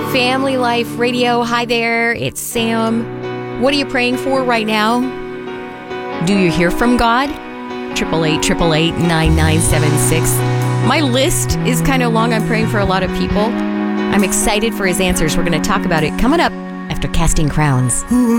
Family Life Radio. Hi there, it's Sam. What are you praying for right now? Do you hear from God? 888-888-9976. My list is kind of long. I'm praying for a lot of people. I'm excited for his answers. We're going to talk about it coming up after Casting Crowns.